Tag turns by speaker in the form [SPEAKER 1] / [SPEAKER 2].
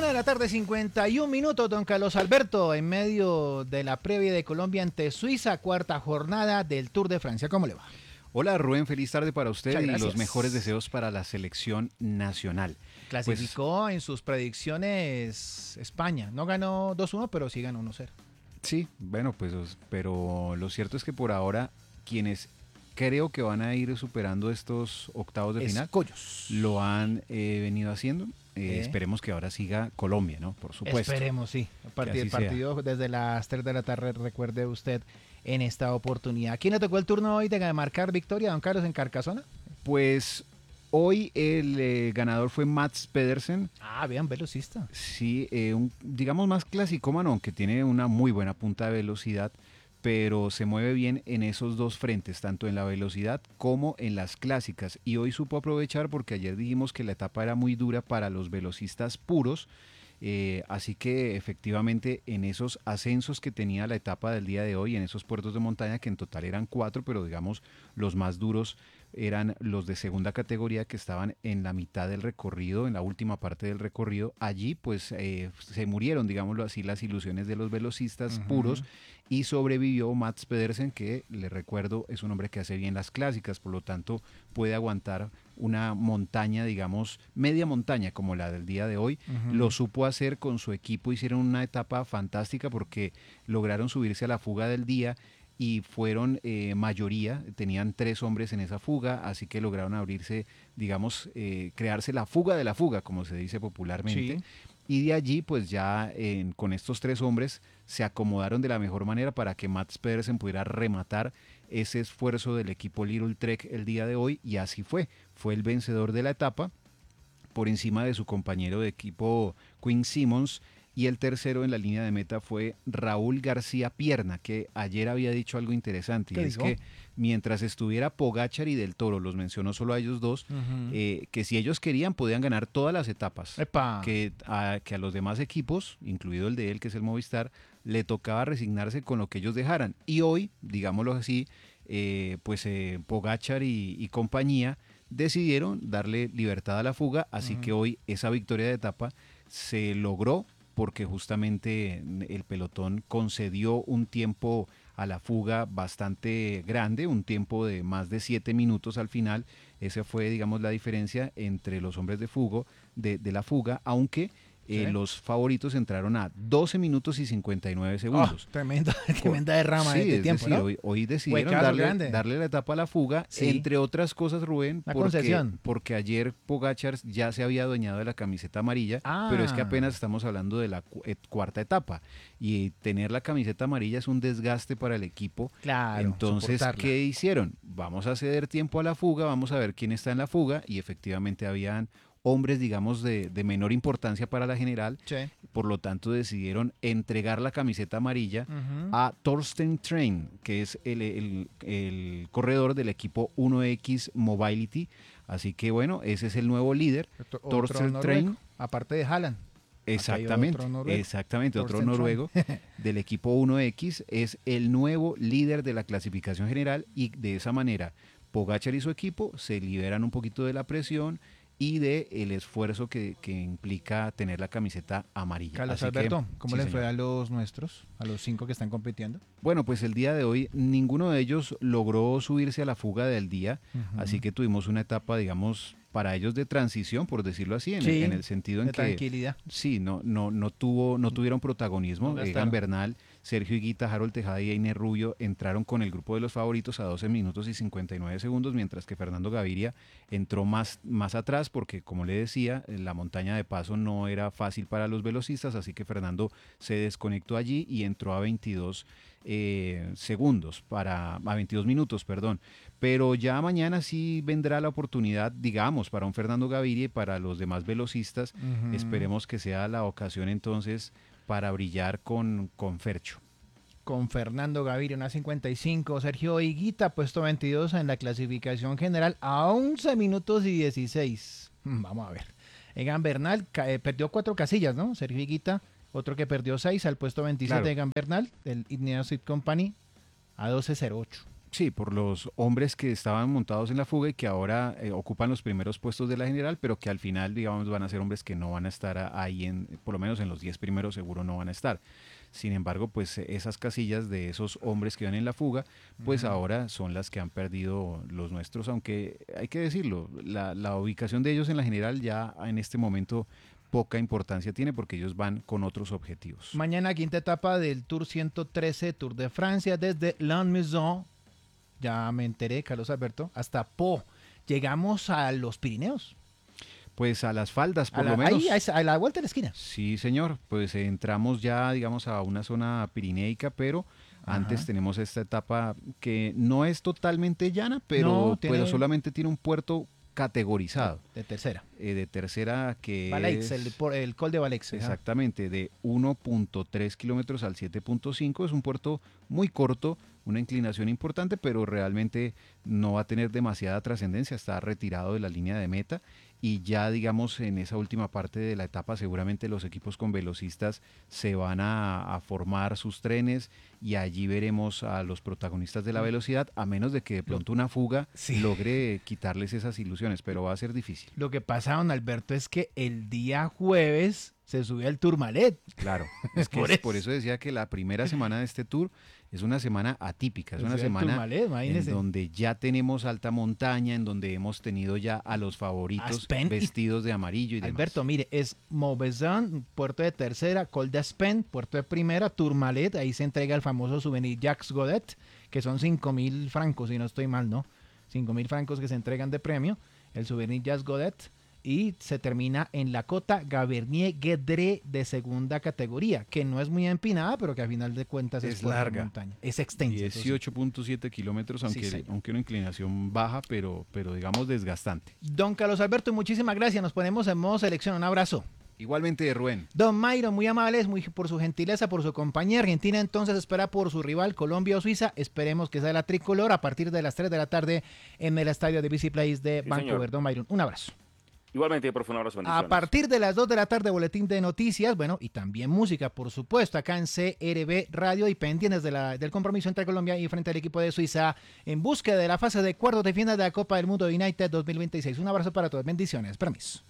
[SPEAKER 1] 1:51 PM, don Carlos Alberto, en medio de la previa de Colombia ante Suiza, cuarta jornada del Tour de Francia. ¿Cómo le va?
[SPEAKER 2] Hola Rubén, feliz tarde para usted
[SPEAKER 1] Muchas
[SPEAKER 2] y
[SPEAKER 1] gracias.
[SPEAKER 2] los mejores deseos para la selección nacional.
[SPEAKER 1] Clasificó en sus predicciones España. No ganó 2-1, pero sí ganó 1-0.
[SPEAKER 2] Sí, bueno, pues, pero lo cierto es que por ahora quienes creo que van a ir superando estos octavos de final
[SPEAKER 1] Escollos.
[SPEAKER 2] lo han venido haciendo. Esperemos que ahora siga Colombia, ¿no? Por supuesto.
[SPEAKER 1] Esperemos, sí. El partido desde las 3 de la tarde, recuerde usted, en esta oportunidad. ¿A quién le tocó el turno hoy de marcar victoria, don Carlos, en Carcasona?
[SPEAKER 2] Pues hoy el ganador fue Mats Pedersen.
[SPEAKER 1] Ah, vean, velocista.
[SPEAKER 2] Sí, digamos más clasicómano, aunque tiene una muy buena punta de velocidad, pero se mueve bien en esos dos frentes, tanto en la velocidad como en las clásicas. Y hoy supo aprovechar porque ayer dijimos que la etapa era muy dura para los velocistas puros, así que efectivamente en esos ascensos que tenía la etapa del día de hoy, en esos puertos de montaña, que en total eran 4, pero digamos los más duros eran los de segunda categoría que estaban en la mitad del recorrido, en la última parte del recorrido. Allí pues se murieron, digámoslo así, las ilusiones de los velocistas puros y sobrevivió Mats Pedersen, que le recuerdo es un hombre que hace bien las clásicas, por lo tanto puede aguantar una montaña, digamos, media montaña como la del día de hoy. Lo supo hacer con su equipo, hicieron una etapa fantástica porque lograron subirse a la fuga del día y fueron mayoría, tenían 3 hombres en esa fuga, así que lograron abrirse, digamos, crearse la fuga de la fuga, como se dice popularmente.
[SPEAKER 1] Sí.
[SPEAKER 2] Y de allí, pues ya con estos 3 hombres se acomodaron de la mejor manera para que Mats Pedersen pudiera rematar ese esfuerzo del equipo Little Trek el día de hoy, y así fue. Fue el vencedor de la etapa por encima de su compañero de equipo Quinn Simmons. Y el tercero en la línea de meta fue Raúl García Pierna, que ayer había dicho algo interesante, y es que mientras estuviera Pogačar y Del Toro, los mencionó solo a ellos dos, que si ellos querían podían ganar todas las etapas, que a los demás equipos, incluido el de él, que es el Movistar, le tocaba resignarse con lo que ellos dejaran. Y hoy, digámoslo así, Pogačar y compañía decidieron darle libertad a la fuga, así que hoy esa victoria de etapa se logró porque justamente el pelotón concedió un tiempo a la fuga bastante grande, un tiempo de más de 7 minutos al final. Esa fue, digamos, la diferencia entre los hombres de la fuga, aunque los favoritos entraron a 12 minutos y 59 segundos.
[SPEAKER 1] Tremenda derrama de tiempo,
[SPEAKER 2] decir,
[SPEAKER 1] ¿no?
[SPEAKER 2] hoy decidieron darle la etapa a la fuga, entre otras cosas, Rubén, porque ayer Pogačar ya se había adueñado de la camiseta amarilla, pero es que apenas estamos hablando de la cuarta etapa, y tener la camiseta amarilla es un desgaste para el equipo.
[SPEAKER 1] Claro,
[SPEAKER 2] entonces, ¿qué hicieron? Vamos a ceder tiempo a la fuga, vamos a ver quién está en la fuga, y efectivamente habían hombres, digamos, de menor importancia para la general.
[SPEAKER 1] Sí.
[SPEAKER 2] Por lo tanto decidieron entregar la camiseta amarilla a Thorsten Train, que es el corredor del equipo 1X Mobility. Así que bueno, ese es el nuevo líder, Thorsten Train.
[SPEAKER 1] Aparte de Haaland.
[SPEAKER 2] Exactamente, otro noruego del equipo 1X, es el nuevo líder de la clasificación general, y de esa manera Pogačar y su equipo se liberan un poquito de la presión y de el esfuerzo que implica tener la camiseta amarilla.
[SPEAKER 1] Carlos Alberto, ¿cómo le fue a los nuestros, a los 5 que están compitiendo?
[SPEAKER 2] Bueno, pues el día de hoy ninguno de ellos logró subirse a la fuga del día, así que tuvimos una etapa, digamos, para ellos de transición, por decirlo así, en el sentido en que
[SPEAKER 1] tranquilidad.
[SPEAKER 2] Sí, no tuvieron protagonismo. Egan Bernal, Sergio Higuita, Harold Tejada y Einer Rubio entraron con el grupo de los favoritos a 12 minutos y 59 segundos, mientras que Fernando Gaviria entró más atrás porque, como le decía, la montaña de paso no era fácil para los velocistas, así que Fernando se desconectó allí y entró a 22 minutos, perdón. Pero ya mañana sí vendrá la oportunidad, digamos, para un Fernando Gaviria y para los demás velocistas. Esperemos que sea la ocasión entonces para brillar con Fercho.
[SPEAKER 1] Con Fernando Gaviria, una 55. Sergio Higuita, puesto 22 en la clasificación general, a 11 minutos y 16. Vamos a ver. Egan Bernal perdió 4 casillas, ¿no? Sergio Higuita, otro que perdió 6 al puesto 27, claro. Egan Bernal, del Ineos Seed Company, a 12.08.
[SPEAKER 2] Sí, por los hombres que estaban montados en la fuga y que ahora ocupan los primeros puestos de la general, pero que al final, digamos, van a ser hombres que no van a estar ahí, por lo menos en los 10 primeros seguro no van a estar. Sin embargo, pues esas casillas de esos hombres que van en la fuga, pues
[SPEAKER 1] Ujú.
[SPEAKER 2] ahora son las que han perdido los nuestros, aunque hay que decirlo, la ubicación de ellos en la general ya en este momento poca importancia tiene porque ellos van con otros objetivos.
[SPEAKER 1] Mañana quinta etapa del Tour 113 Tour de Francia desde Lannemezan, ya me enteré, Carlos Alberto, hasta Po. Llegamos a los Pirineos,
[SPEAKER 2] Pues a las faldas,
[SPEAKER 1] a
[SPEAKER 2] por lo
[SPEAKER 1] ahí,
[SPEAKER 2] menos.
[SPEAKER 1] a la vuelta de la esquina.
[SPEAKER 2] Sí, señor, pues entramos ya, digamos, a una zona pirineica, pero antes
[SPEAKER 1] Ajá.
[SPEAKER 2] tenemos esta etapa que no es totalmente llana,
[SPEAKER 1] No,
[SPEAKER 2] pero
[SPEAKER 1] tiene
[SPEAKER 2] solamente tiene un puerto categorizado
[SPEAKER 1] de tercera.
[SPEAKER 2] de tercera que
[SPEAKER 1] Valeix,
[SPEAKER 2] es
[SPEAKER 1] el Col de Valeix. Ajá.
[SPEAKER 2] exactamente de 1.3 kilómetros al 7.5. Es un puerto muy corto, una inclinación importante, pero realmente no va a tener demasiada trascendencia, está retirado de la línea de meta y ya digamos en esa última parte de la etapa seguramente los equipos con velocistas se van a formar sus trenes y allí veremos a los protagonistas de la velocidad, a menos de que de
[SPEAKER 1] Lo,
[SPEAKER 2] pronto una fuga
[SPEAKER 1] sí.
[SPEAKER 2] logre quitarles esas ilusiones, pero va a ser difícil.
[SPEAKER 1] Lo que pasa, don Alberto, es que el día jueves se sube al Tourmalet.
[SPEAKER 2] Claro, es que
[SPEAKER 1] Por
[SPEAKER 2] es por
[SPEAKER 1] eso.
[SPEAKER 2] eso decía que la primera semana de este tour es una semana atípica, es
[SPEAKER 1] Se
[SPEAKER 2] una
[SPEAKER 1] sube al
[SPEAKER 2] semana
[SPEAKER 1] Tourmalet,
[SPEAKER 2] en
[SPEAKER 1] imagínese.
[SPEAKER 2] donde ya tenemos alta montaña, en donde hemos tenido ya a los
[SPEAKER 1] A
[SPEAKER 2] favoritos
[SPEAKER 1] Spen y
[SPEAKER 2] vestidos de amarillo y
[SPEAKER 1] Alberto,
[SPEAKER 2] demás.
[SPEAKER 1] mire, es Mauvesan, puerto de tercera, Col d'Aspen, puerto de primera, Tourmalet, ahí se entrega el famoso souvenir Jacques Godet, que son 5.000 francos, si no estoy mal, ¿no? 5.000 francos que se entregan de premio, el souvenir Jacques Godet, y se termina en la cota Gavernier-Guedré de segunda categoría, que no es muy empinada, pero que a final de cuentas es
[SPEAKER 2] Es
[SPEAKER 1] por la
[SPEAKER 2] larga,
[SPEAKER 1] montaña. Es extensa, eso sí.
[SPEAKER 2] 18.7 kilómetros,
[SPEAKER 1] Sí, señor.
[SPEAKER 2] aunque una inclinación baja, pero digamos desgastante.
[SPEAKER 1] Don Carlos Alberto, muchísimas gracias. Nos ponemos en modo selección. Un abrazo.
[SPEAKER 2] Igualmente, Rubén.
[SPEAKER 1] Don Mayro, muy amables, muy por su gentileza, por su compañía. Argentina entonces espera por su rival Colombia o Suiza. Esperemos que sea la tricolor a partir de las 3 de la tarde en el estadio de BC Place de
[SPEAKER 3] Sí,
[SPEAKER 1] Vancouver.
[SPEAKER 3] señor.
[SPEAKER 1] Don Mayron, un abrazo.
[SPEAKER 3] Igualmente, profe, un abrazo,
[SPEAKER 1] A
[SPEAKER 3] bendiciones.
[SPEAKER 1] partir de las 2 de la tarde, boletín de noticias, bueno, y también música, por supuesto, acá en CRB Radio y pendientes del compromiso entre Colombia y frente al equipo de Suiza en búsqueda de la fase de cuartos de final de la Copa del Mundo United 2026. Un abrazo para todos, bendiciones, permiso.